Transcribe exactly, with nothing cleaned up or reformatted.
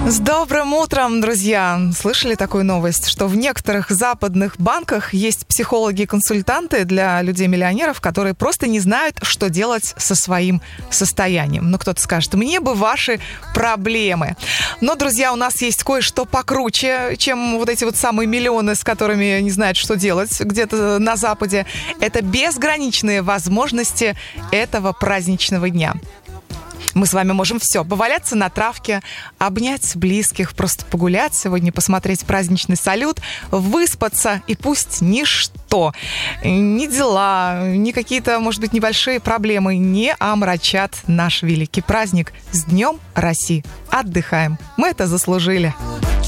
С добрым утром, друзья! Слышали такую новость, что в некоторых западных банках есть психологи-консультанты для людей-миллионеров, которые просто не знают, что делать со своим состоянием. Ну, кто-то скажет, мне бы ваши проблемы. Но, друзья, у нас есть кое-что покруче, чем вот эти вот самые миллионы, с которыми не знают, что делать где-то на Западе. Это безграничные возможности этого праздничного дня. Мы с вами можем все, поваляться на травке, обнять близких, просто погулять сегодня, посмотреть праздничный салют, выспаться, и пусть ничто, ни дела, ни какие-то, может быть, небольшие проблемы не омрачат наш великий праздник. С Днем России! Отдыхаем! Мы это заслужили!